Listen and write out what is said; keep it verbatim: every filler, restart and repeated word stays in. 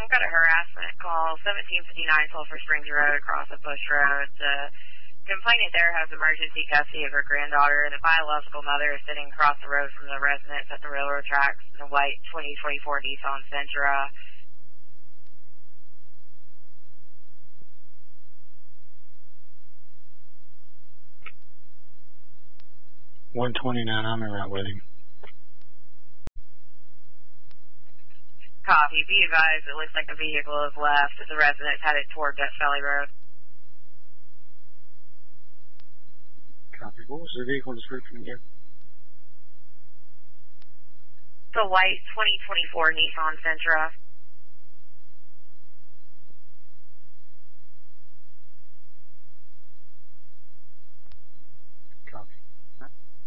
I've got a harassment call, seventeen fifty-nine Sulphur Springs Road, across the Bush Road. The complainant there has emergency custody of her granddaughter. The biological mother is sitting across the road from the residence at the railroad tracks in a white twenty twenty-four Nissan Sentra. one twenty-nine, I'm right with him. Copy. Be advised, it looks like a vehicle is left as the residence headed toward Dutch Valley Road. Copy. What was the vehicle description again? The white twenty twenty-four Nissan Sentra.